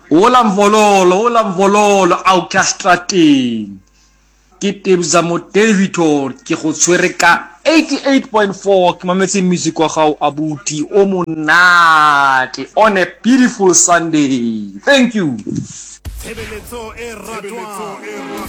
Ola mvololo au castrating. Ke Tebza Motivator ke go tshwere ka 88.4 ke mametse music wa gago abuti o monate on a beautiful Sunday. Thank you.